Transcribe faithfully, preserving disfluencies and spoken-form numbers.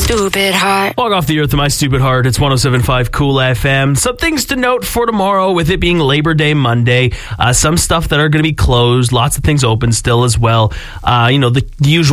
stupid heart. Log off the earth of my stupid heart. It's one oh seven point five Cool F M. Some things to note for tomorrow with it being Labor Day Monday. Uh, some stuff that are going to be closed. Lots of things open still as well. Uh, you know, the, the usual